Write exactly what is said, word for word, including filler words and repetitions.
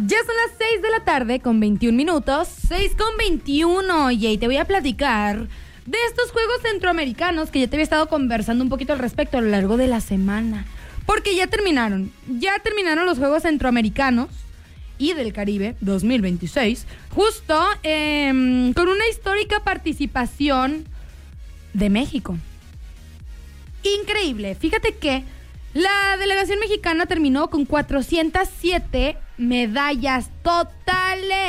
Ya son las seis de la tarde con veintiún minutos, seis con veintiuno, y ahí te voy a platicar de estos Juegos Centroamericanos que ya te había estado conversando un poquito al respecto a lo largo de la semana. Porque ya terminaron, ya terminaron los Juegos Centroamericanos y del Caribe dos mil veintiséis, justo eh, con una histórica participación de México. Increíble, fíjate que la delegación mexicana terminó con cuatrocientas siete medallas totales.